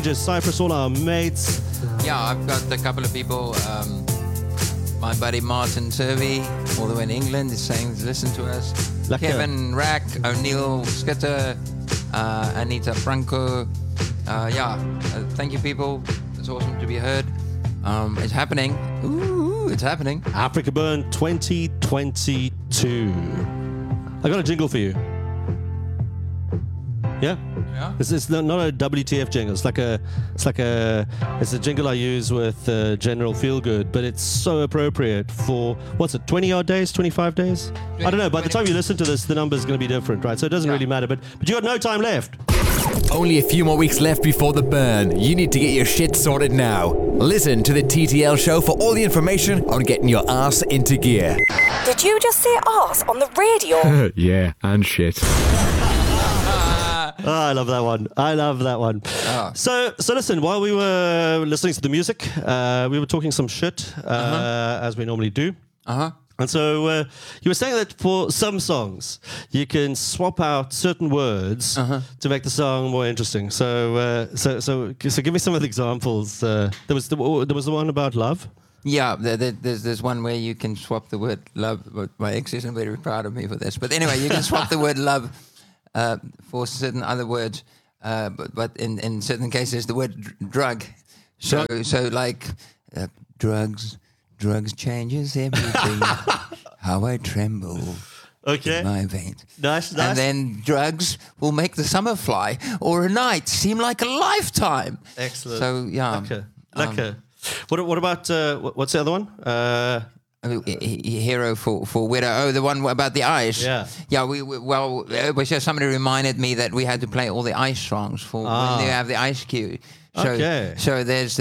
Regis, Cyprus, all our mates. Yeah, I've got a couple of people. My buddy Martin Turvey, all the way in England, is saying, listen to us. Lekker. Kevin Rack, O'Neill Skitter, Anita Franco. Thank you, people. It's awesome to be heard. It's happening. Ooh, it's happening. Africa Burn 2022. I got a jingle for you. Yeah. Yeah. It's not a WTF jingle. It's a jingle I use with General Feelgood, but it's so appropriate for, what's it, 20 odd days, 25 days? I don't know. By the time you listen to this, the number's going to be different, right? So it doesn't really matter, but you got no time left. Only a few more weeks left before the burn. You need to get your shit sorted now. Listen to the TTL show for all the information on getting your arse into gear. Did you just say arse on the radio? Yeah, and shit. Oh, I love that one. Oh. So listen, while we were listening to the music, we were talking some shit, as we normally do. And so you were saying that for some songs, you can swap out certain words to make the song more interesting. So give me some of the examples. There was the one about love. Yeah, there's one where you can swap the word love. My ex isn't very proud of me for this. But anyway, you can swap the word love for certain other words. But in certain cases, the word drug. So like drugs changes everything. How I tremble. Okay. In my veins. Nice. And then drugs will make the summer fly or a night seem like a lifetime. Excellent. So, yeah. Lekker. What about, what's the other one? Hero for Widow. Oh, the one about the ice. Yeah. Yeah, somebody reminded me that we had to play all the ice songs for when they have the ice cue. So, so there's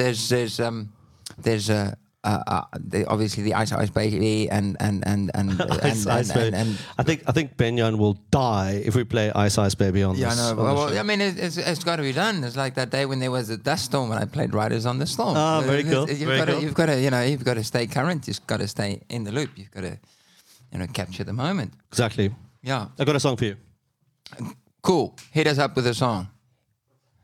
obviously the Ice Baby and Ice Baby. I think Benyan will die if we play Ice Baby on this. Yeah, I know. Well, I mean, it's got to be done. It's like that day when there was a dust storm and I played Riders on the Storm. Ah, very cool. You've got to stay current. You've got to stay in the loop. You've got to, capture the moment. Exactly. Yeah. I got a song for you. Cool. Hit us up with a song.